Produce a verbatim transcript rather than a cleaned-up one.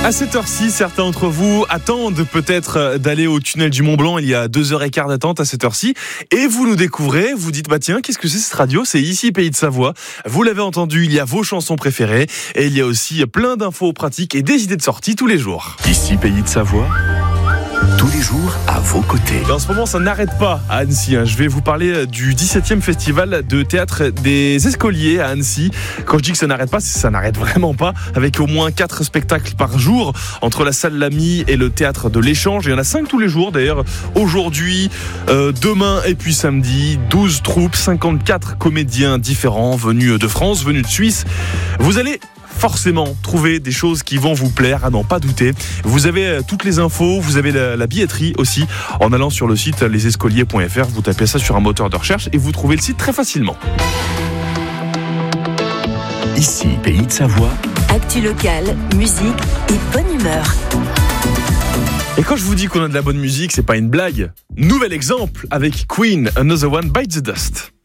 À cette heure-ci, certains d'entre vous attendent peut-être d'aller au tunnel du Mont-Blanc. Il y a deux heures et quart d'attente à cette heure-ci. Et vous nous découvrez, vous dites, bah tiens, qu'est-ce que c'est cette radio ? C'est ici Pays de Savoie. Vous l'avez entendu, il y a vos chansons préférées. Et il y a aussi plein d'infos pratiques et des idées de sortie tous les jours. Ici Pays de Savoie, tous les jours à vos côtés. Et en ce moment, ça n'arrête pas à Annecy. Je vais vous parler du dix-septième festival de théâtre des Escoliers à Annecy. Quand je dis que ça n'arrête pas, c'est que ça n'arrête vraiment pas. Avec au moins quatre spectacles par jour entre la salle Lamy et le théâtre de l'Échange. Il y en a cinq tous les jours d'ailleurs. Aujourd'hui, euh, demain et puis samedi, douze troupes, cinquante-quatre comédiens différents venus de France, venus de Suisse. Vous allez forcément trouver des choses qui vont vous plaire, à n'en pas douter. Vous avez toutes les infos, vous avez la, la billetterie aussi, en allant sur le site les escoliers point f r. Vous tapez ça sur un moteur de recherche et vous trouvez le site très facilement. Ici Pays de Savoie. Actu locale, musique et bonne humeur. Et quand je vous dis qu'on a de la bonne musique, c'est pas une blague. Nouvel exemple avec Queen, Another One Bites the Dust.